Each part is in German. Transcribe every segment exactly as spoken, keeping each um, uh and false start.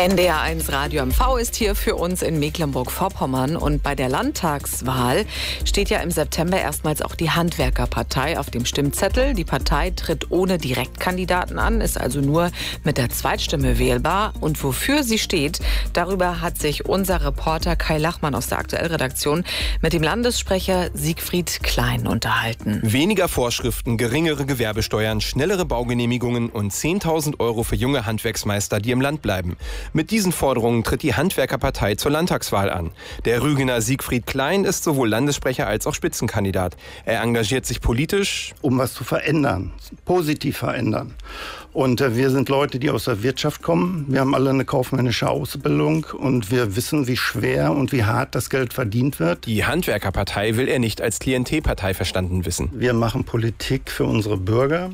N D R eins Radio M V ist hier für uns in Mecklenburg-Vorpommern. Und bei der Landtagswahl steht ja im September erstmals auch die Handwerkerpartei auf dem Stimmzettel. Die Partei tritt ohne Direktkandidaten an, ist also nur mit der Zweitstimme wählbar. Und wofür sie steht, darüber hat sich unser Reporter Kai Lachmann aus der Aktuellredaktion mit dem Landessprecher Siegfried Klein unterhalten. Weniger Vorschriften, geringere Gewerbesteuern, schnellere Baugenehmigungen und zehntausend Euro für junge Handwerksmeister, die im Land bleiben. Mit diesen Forderungen tritt die Handwerkerpartei zur Landtagswahl an. Der Rügener Siegfried Klein ist sowohl Landessprecher als auch Spitzenkandidat. Er engagiert sich politisch, um was zu verändern, positiv verändern. Und äh, wir sind Leute, die aus der Wirtschaft kommen. Wir haben alle eine kaufmännische Ausbildung und wir wissen, wie schwer und wie hart das Geld verdient wird. Die Handwerkerpartei will er nicht als Klientelpartei verstanden wissen. Wir machen Politik für unsere Bürger.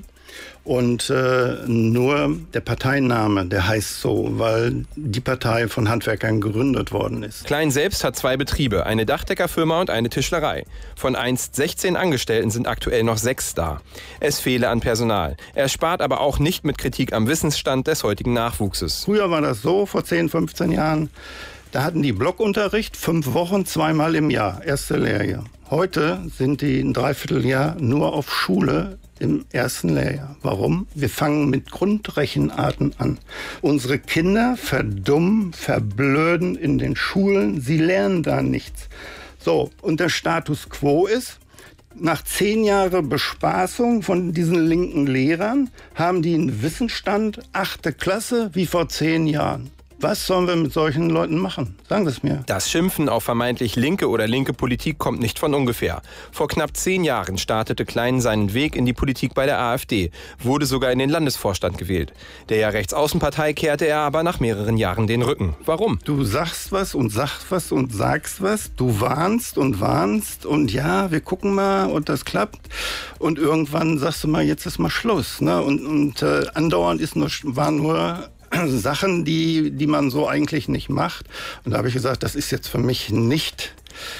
Und äh, nur der Parteiname, der heißt so, weil die Partei von Handwerkern gegründet worden ist. Klein selbst hat zwei Betriebe, eine Dachdeckerfirma und eine Tischlerei. Von einst sechzehn Angestellten sind aktuell noch sechs da. Es fehle an Personal. Er spart aber auch nicht mit Kritik am Wissensstand des heutigen Nachwuchses. Früher war das so, vor zehn, fünfzehn Jahren, da hatten die Blockunterricht fünf Wochen, zweimal im Jahr, erste Lehrjahr. Heute sind die ein Dreivierteljahr nur auf Schule im ersten Lehrjahr. Warum? Wir fangen mit Grundrechenarten an. Unsere Kinder verdummen, verblöden in den Schulen. Sie lernen da nichts. So, und der Status quo ist, nach zehn Jahren Bespaßung von diesen linken Lehrern haben die einen Wissensstand, achte Klasse, wie vor zehn Jahren. Was sollen wir mit solchen Leuten machen? Sagen Sie es mir. Das Schimpfen auf vermeintlich linke oder linke Politik kommt nicht von ungefähr. Vor knapp zehn Jahren startete Klein seinen Weg in die Politik bei der AfD, wurde sogar in den Landesvorstand gewählt. Der ja Rechtsaußenpartei kehrte er aber nach mehreren Jahren den Rücken. Warum? Du sagst was und sagst was und sagst was. Du warnst und warnst und ja, wir gucken mal und das klappt. Und irgendwann sagst du mal, jetzt ist mal Schluss. Ne? Und, und äh, andauernd ist nur, war nur Sachen, die, die man so eigentlich nicht macht. Und da habe ich gesagt, das ist jetzt für mich nicht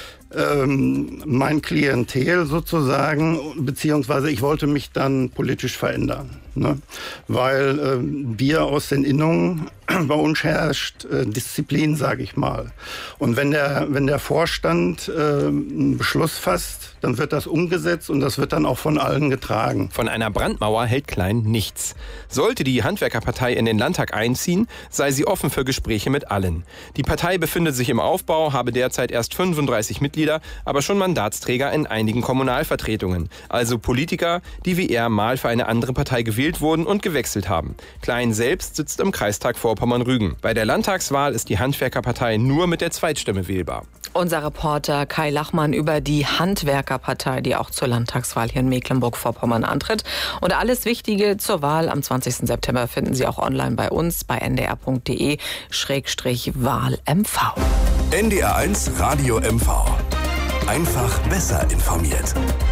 ähm, mein Klientel sozusagen, beziehungsweise ich wollte mich dann politisch verändern. Ne? Weil äh, wir aus den Innungen, bei uns herrscht äh, Disziplin, sage ich mal. Und wenn der, wenn der Vorstand äh, einen Beschluss fasst, dann wird das umgesetzt und das wird dann auch von allen getragen. Von einer Brandmauer hält Klein nichts. Sollte die Handwerkerpartei in den Landtag einziehen, sei sie offen für Gespräche mit allen. Die Partei befindet sich im Aufbau, habe derzeit erst fünfunddreißig Mitglieder, aber schon Mandatsträger in einigen Kommunalvertretungen. Also Politiker, die wie er mal für eine andere Partei gewählt wurden und gewechselt haben. Klein selbst sitzt im Kreistag Vorpommern-Rügen. Bei der Landtagswahl ist die Handwerkerpartei nur mit der Zweitstimme wählbar. Unser Reporter Kai Lachmann über die Handwerkerpartei, die auch zur Landtagswahl hier in Mecklenburg-Vorpommern antritt. Und alles Wichtige zur Wahl am zwanzigsten September finden Sie auch online bei uns bei n d r punkt d e Schrägstrich Wahl M V. N D R eins Radio M V. Einfach besser informiert.